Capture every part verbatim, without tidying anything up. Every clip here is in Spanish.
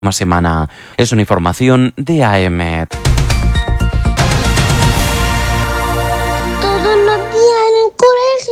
semana. Es una información de A E M E T. Todos los días en el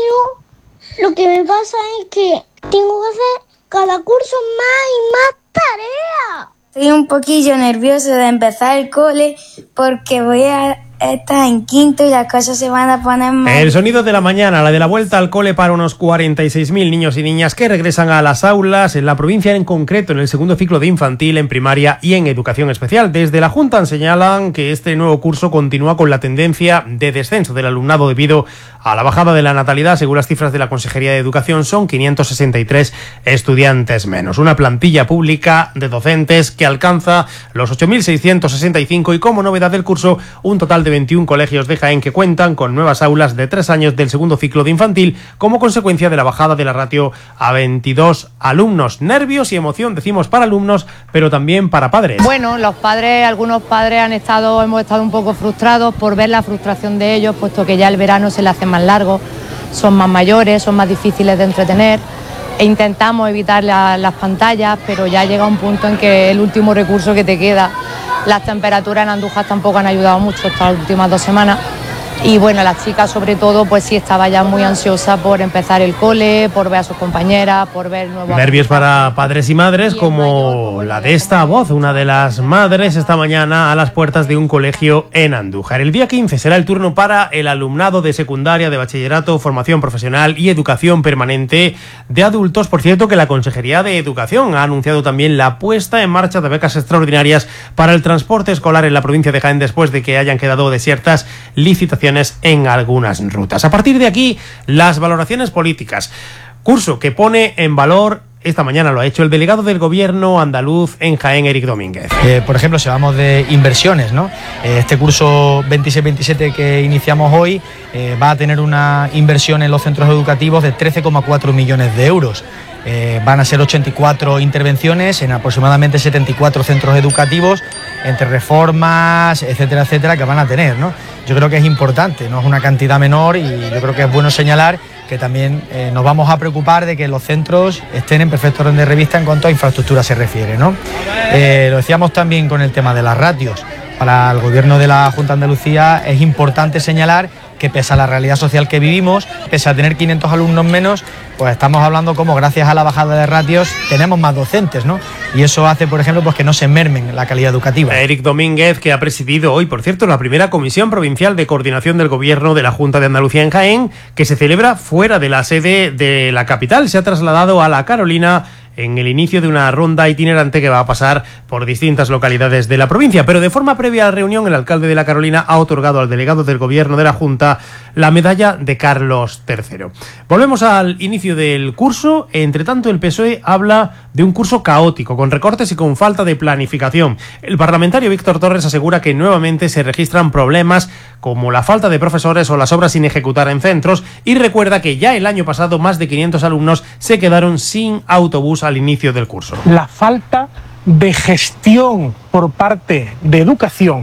colegio lo que me pasa es que tengo que hacer cada curso más y más tareas. Estoy un poquillo nervioso de empezar el cole porque voy a estar en quinto y las cosas se van a poner más. El sonido de la mañana, la de la vuelta al cole para unos cuarenta y seis mil niños y niñas que regresan a las aulas en la provincia, en concreto en el segundo ciclo de infantil, en primaria y en educación especial. Desde la Junta señalan que este nuevo curso continúa con la tendencia de descenso del alumnado debido a la bajada de la natalidad. Según las cifras de la Consejería de Educación, son quinientos sesenta y tres estudiantes menos. Una plantilla pública de docentes que alcanza los ocho mil seiscientos sesenta y cinco y, como novedad del curso, un total de veintiún colegios de Jaén que cuentan con nuevas aulas de tres años del segundo ciclo de infantil como consecuencia de la bajada de la ratio a veintidós alumnos. Nervios y emoción, decimos, para alumnos, pero también para padres. Bueno, los padres, algunos padres han estado, hemos estado un poco frustrados por ver la frustración de ellos, puesto que ya el verano se le hace más largo, son más mayores, son más difíciles de entretener e intentamos evitar la, las pantallas, pero ya llega un punto en que el último recurso que te queda. Las temperaturas en Andújar tampoco han ayudado mucho estas últimas dos semanas y bueno, las chicas sobre todo pues sí estaba ya muy ansiosa por empezar el cole, por ver a sus compañeras, por ver nuevos... Nervios para padres y madres, como la de esta voz, una de las madres esta mañana a las puertas de un colegio en Andújar. El día quince será el turno para el alumnado de secundaria, de bachillerato, formación profesional y educación permanente de adultos. Por cierto, que la Consejería de Educación ha anunciado también la puesta en marcha de becas extraordinarias para el transporte escolar en la provincia de Jaén después de que hayan quedado desiertas licitaciones en algunas rutas. A partir de aquí, las valoraciones políticas. Curso que pone en valor, esta mañana lo ha hecho el delegado del gobierno andaluz en Jaén, Eric Domínguez. Eh, por ejemplo, si hablamos de inversiones, ¿no? Eh, este curso veintiséis veintisiete que iniciamos hoy eh, va a tener una inversión en los centros educativos de trece coma cuatro millones de euros. Eh, van a ser ochenta y cuatro intervenciones en aproximadamente setenta y cuatro centros educativos, entre reformas, etcétera, etcétera, que van a tener, ¿no? Yo creo que es importante, no es una cantidad menor y yo creo que es bueno señalar que también eh, nos vamos a preocupar de que los centros estén en perfecto orden de revista en cuanto a infraestructura se refiere, ¿no? Eh, lo decíamos también con el tema de las ratios. Para el gobierno de la Junta de Andalucía es importante señalar que pese a la realidad social que vivimos, pese a tener quinientos alumnos menos, pues estamos hablando como gracias a la bajada de ratios tenemos más docentes, ¿no? Y eso hace, por ejemplo, pues que no se mermen la calidad educativa. Eric Domínguez, que ha presidido hoy, por cierto, la primera Comisión Provincial de Coordinación del Gobierno de la Junta de Andalucía en Jaén, que se celebra fuera de la sede de la capital. Se ha trasladado a La Carolina en el inicio de una ronda itinerante que va a pasar por distintas localidades de la provincia. Pero de forma previa a la reunión, el alcalde de La Carolina ha otorgado al delegado del gobierno de la Junta la medalla de Carlos tercero. Volvemos al inicio del curso. Entre tanto, el P S O E habla de un curso caótico, con recortes y con falta de planificación. El parlamentario Víctor Torres asegura que nuevamente se registran problemas como la falta de profesores o las obras sin ejecutar en centros, y recuerda que ya el año pasado más de quinientos alumnos se quedaron sin autobús al inicio del curso. La falta de gestión por parte de educación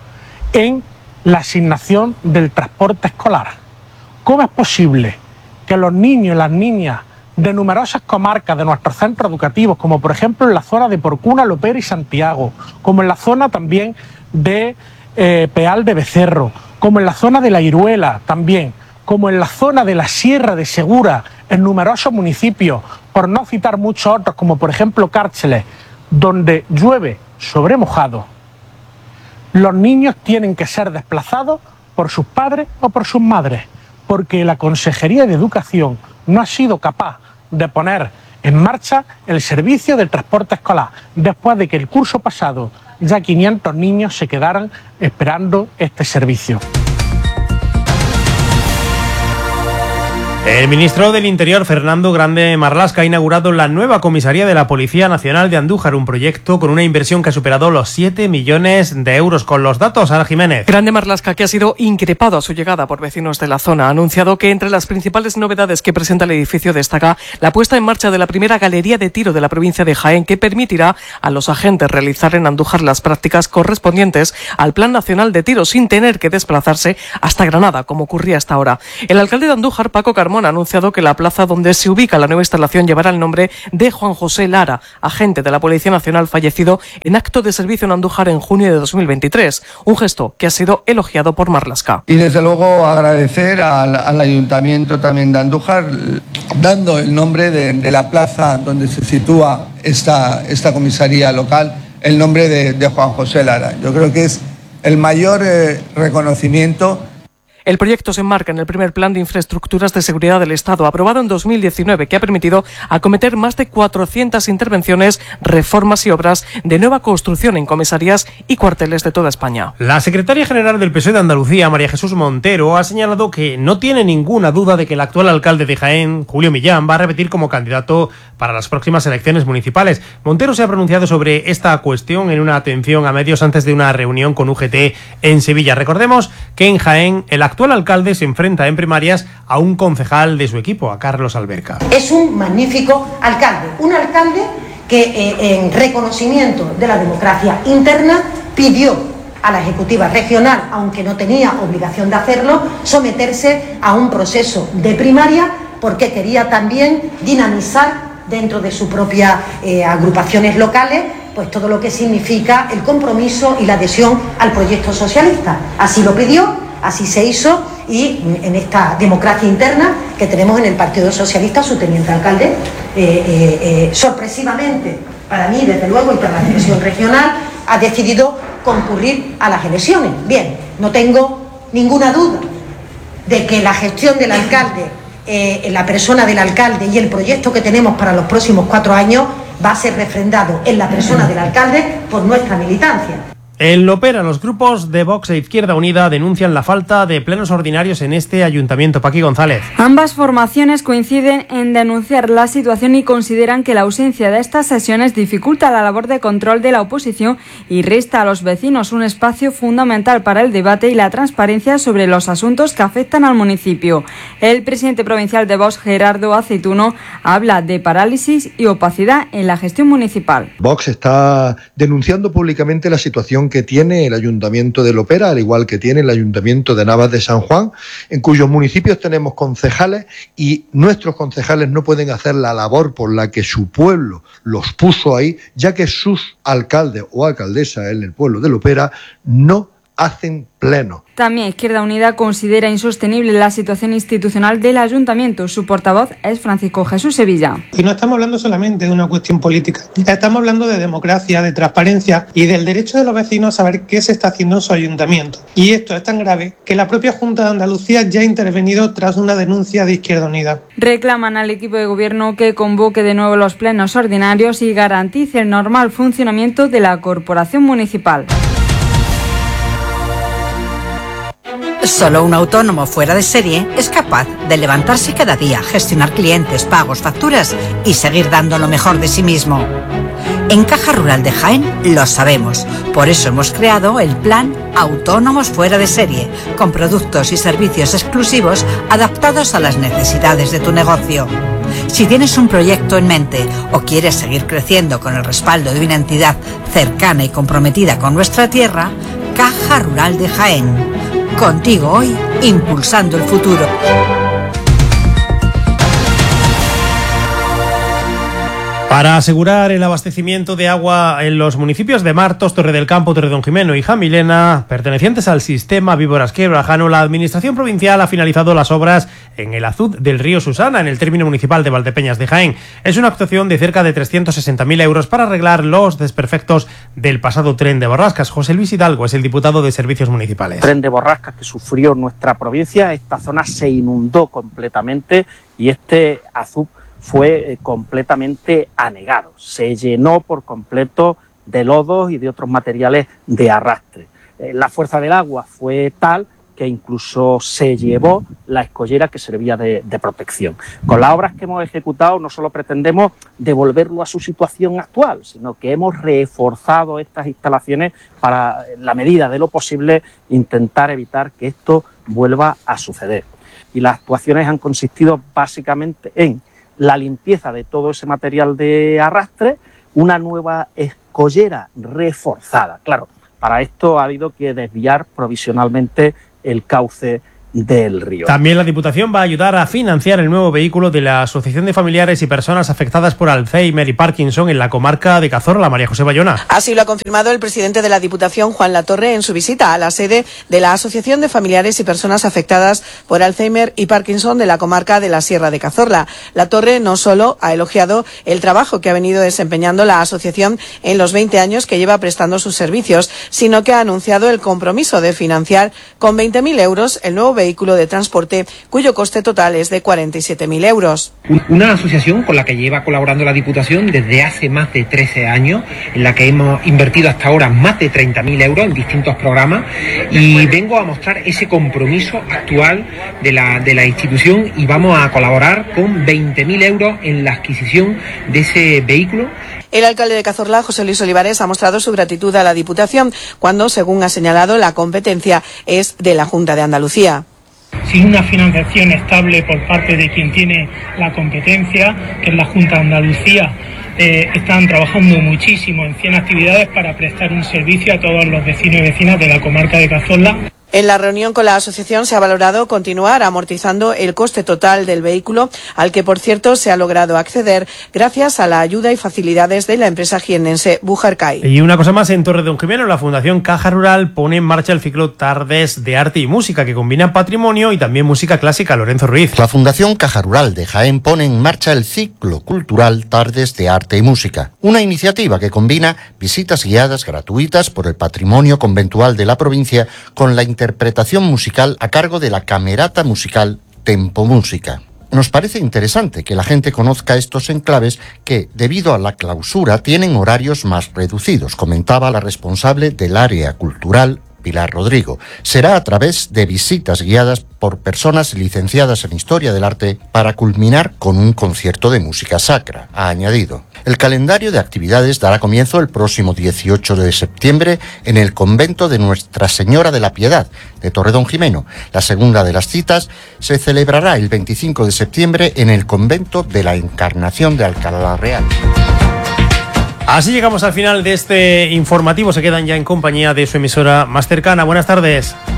en la asignación del transporte escolar. ¿Cómo es posible que los niños y las niñas de numerosas comarcas de nuestros centros educativos, como por ejemplo en la zona de Porcuna, Lopera y Santiago, como en la zona también de eh, Peal de Becerro, como en la zona de La Iruela también, como en la zona de la Sierra de Segura, en numerosos municipios, por no citar muchos otros, como por ejemplo Cárceles, donde llueve sobre mojado, los niños tienen que ser desplazados por sus padres o por sus madres, porque la Consejería de Educación no ha sido capaz de poner en marcha el servicio del transporte escolar, después de que el curso pasado ya quinientos niños se quedaran esperando este servicio. El ministro del Interior, Fernando Grande Marlaska, ha inaugurado la nueva comisaría de la Policía Nacional de Andújar, un proyecto con una inversión que ha superado los siete millones de euros. Con los datos, Ana Jiménez. Grande Marlaska, que ha sido increpado a su llegada por vecinos de la zona, ha anunciado que entre las principales novedades que presenta el edificio destaca la puesta en marcha de la primera galería de tiro de la provincia de Jaén, que permitirá a los agentes realizar en Andújar las prácticas correspondientes al Plan Nacional de Tiro sin tener que desplazarse hasta Granada, como ocurría hasta ahora. El alcalde de Andújar, Paco Carmona, Puigdemont ha anunciado que la plaza donde se ubica la nueva instalación llevará el nombre de Juan José Lara, agente de la Policía Nacional fallecido en acto de servicio en Andújar en junio de dos mil veintitrés, un gesto que ha sido elogiado por Marlaska. Y desde luego agradecer al, al Ayuntamiento también de Andújar, dando el nombre de, de la plaza donde se sitúa esta, esta comisaría local, el nombre de, de Juan José Lara. Yo creo que es el mayor eh, reconocimiento. El proyecto se enmarca en el primer Plan de Infraestructuras de Seguridad del Estado, aprobado en dos mil diecinueve, que ha permitido acometer más de cuatrocientas intervenciones, reformas y obras de nueva construcción en comisarías y cuarteles de toda España. La secretaria general del P S O E de Andalucía, María Jesús Montero, ha señalado que no tiene ninguna duda de que el actual alcalde de Jaén, Julio Millán, va a repetir como candidato para las próximas elecciones municipales. Montero se ha pronunciado sobre esta cuestión en una atención a medios antes de una reunión con U G T en Sevilla. Recordemos que en Jaén el actual alcalde se enfrenta en primarias a un concejal de su equipo, a Carlos Alberca. Es un magnífico alcalde, un alcalde que eh, en reconocimiento de la democracia interna pidió a la Ejecutiva Regional, aunque no tenía obligación de hacerlo, someterse a un proceso de primaria porque quería también dinamizar dentro de sus propias eh, agrupaciones locales pues todo lo que significa el compromiso y la adhesión al proyecto socialista. Así lo pidió, así se hizo, y en esta democracia interna que tenemos en el Partido Socialista, su teniente alcalde, eh, eh, eh, sorpresivamente, para mí desde luego y para la dirección regional, ha decidido concurrir a las elecciones. Bien, no tengo ninguna duda de que la gestión del alcalde, eh, la persona del alcalde y el proyecto que tenemos para los próximos cuatro años va a ser refrendado en la persona del alcalde por nuestra militancia. En Lopera, los grupos de Vox e Izquierda Unida denuncian la falta de plenos ordinarios en este ayuntamiento. Paqui González. Ambas formaciones coinciden en denunciar la situación y consideran que la ausencia de estas sesiones dificulta la labor de control de la oposición y resta a los vecinos un espacio fundamental para el debate y la transparencia sobre los asuntos que afectan al municipio. El presidente provincial de Vox, Gerardo Aceituno, habla de parálisis y opacidad en la gestión municipal. Vox está denunciando públicamente la situación que tiene el Ayuntamiento de Lopera, al igual que tiene el Ayuntamiento de Navas de San Juan, en cuyos municipios tenemos concejales y nuestros concejales no pueden hacer la labor por la que su pueblo los puso ahí, ya que sus alcaldes o alcaldesas en el pueblo de Lopera no hacen pleno. También Izquierda Unida considera insostenible la situación institucional del ayuntamiento. Su portavoz es Francisco Jesús Sevilla. Y no estamos hablando solamente de una cuestión política, estamos hablando de democracia, de transparencia y del derecho de los vecinos a saber qué se está haciendo en su ayuntamiento. Y esto es tan grave que la propia Junta de Andalucía ya ha intervenido tras una denuncia de Izquierda Unida. Reclaman al equipo de gobierno que convoque de nuevo los plenos ordinarios y garantice el normal funcionamiento de la corporación municipal. Solo un autónomo fuera de serie es capaz de levantarse cada día, gestionar clientes, pagos, facturas y seguir dando lo mejor de sí mismo. En Caja Rural de Jaén lo sabemos, por eso hemos creado el plan Autónomos Fuera de Serie, con productos y servicios exclusivos adaptados a las necesidades de tu negocio. Si tienes un proyecto en mente o quieres seguir creciendo con el respaldo de una entidad cercana y comprometida con nuestra tierra, Caja Rural de Jaén. Contigo hoy, impulsando el futuro. Para asegurar el abastecimiento de agua en los municipios de Martos, Torre del Campo, Torre Don Jimeno y Jamilena, pertenecientes al sistema Viborasquer-Brajano, la Administración Provincial ha finalizado las obras en el azud del río Susana, en el término municipal de Valdepeñas de Jaén. Es una actuación de cerca de trescientos sesenta mil euros para arreglar los desperfectos del pasado tren de borrascas. José Luis Hidalgo es el diputado de Servicios Municipales. Tren de borrascas que sufrió nuestra provincia, esta zona se inundó completamente y este azud fue completamente anegado, se llenó por completo de lodos y de otros materiales de arrastre. La fuerza del agua fue tal que incluso se llevó la escollera que servía de, de protección. Con las obras que hemos ejecutado no solo pretendemos devolverlo a su situación actual, sino que hemos reforzado estas instalaciones para, en la medida de lo posible, intentar evitar que esto vuelva a suceder. Y las actuaciones han consistido básicamente en la limpieza de todo ese material de arrastre, una nueva escollera reforzada. Claro, para esto ha habido que desviar provisionalmente el cauce del río. También la Diputación va a ayudar a financiar el nuevo vehículo de la Asociación de Familiares y Personas Afectadas por Alzheimer y Parkinson en la comarca de Cazorla. María José Bayona. Así lo ha confirmado el presidente de la Diputación, Juan Latorre, en su visita a la sede de la Asociación de Familiares y Personas Afectadas por Alzheimer y Parkinson de la comarca de la Sierra de Cazorla. Latorre no solo ha elogiado el trabajo que ha venido desempeñando la asociación en los veinte años que lleva prestando sus servicios, sino que ha anunciado el compromiso de financiar con veinte mil euros el nuevo vehículo de transporte, cuyo coste total es de cuarenta y siete mil euros. Una asociación con la que lleva colaborando la Diputación desde hace más de trece años, en la que hemos invertido hasta ahora más de treinta mil euros en distintos programas, y vengo a mostrar ese compromiso actual de la, de la institución, y vamos a colaborar con veinte mil euros en la adquisición de ese vehículo. El alcalde de Cazorla, José Luis Olivares, ha mostrado su gratitud a la Diputación cuando, según ha señalado, la competencia es de la Junta de Andalucía. Sin una financiación estable por parte de quien tiene la competencia, que es la Junta de Andalucía, eh, están trabajando muchísimo en cien actividades para prestar un servicio a todos los vecinos y vecinas de la comarca de Cazorla. En la reunión con la asociación se ha valorado continuar amortizando el coste total del vehículo, al que, por cierto, se ha logrado acceder gracias a la ayuda y facilidades de la empresa jiennense Bujarcay. Y una cosa más, en Torredonjimeno, la Fundación Caja Rural pone en marcha el ciclo Tardes de Arte y Música, que combina patrimonio y también música clásica. Lorenzo Ruiz. La Fundación Caja Rural de Jaén pone en marcha el ciclo cultural Tardes de Arte y Música, una iniciativa que combina visitas guiadas gratuitas por el patrimonio conventual de la provincia con la interpretación musical a cargo de la Camerata Musical Tempo Música. Nos parece interesante que la gente conozca estos enclaves que, debido a la clausura, tienen horarios más reducidos, comentaba la responsable del área cultural, Pilar Rodrigo. Será a través de visitas guiadas por personas licenciadas en Historia del Arte para culminar con un concierto de música sacra, ha añadido. El calendario de actividades dará comienzo el próximo dieciocho de septiembre en el convento de Nuestra Señora de la Piedad de Torredonjimeno. La segunda de las citas se celebrará el veinticinco de septiembre en el convento de la Encarnación de Alcalá Real. Así llegamos al final de este informativo. Se quedan ya en compañía de su emisora más cercana. Buenas tardes.